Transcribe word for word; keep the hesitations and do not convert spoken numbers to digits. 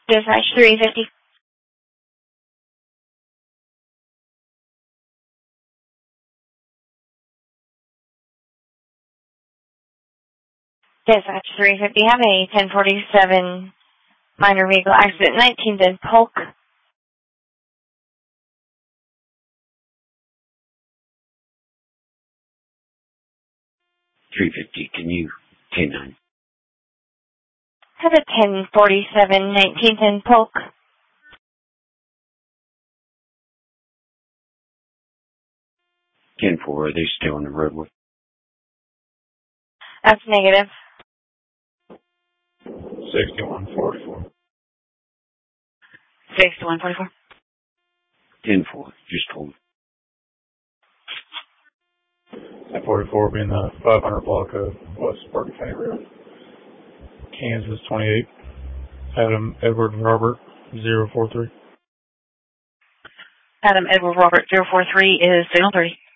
Dispatch three fifty. Dispatch three fifty, have a ten forty-seven minor vehicle accident, nineteenth and Polk. three fifty, can you ten nine? Have a ten forty-seven, nineteenth and Polk. ten four, are they still on the roadway? That's negative. sixty-one forty-four. sixty-one forty-four. ten four, just hold it. ten forty-four being the five hundred block of West Berkeley County Road. Kansas twenty-eight. Adam Edward Robert zero four three. Adam Edward Robert zero four three is signal three.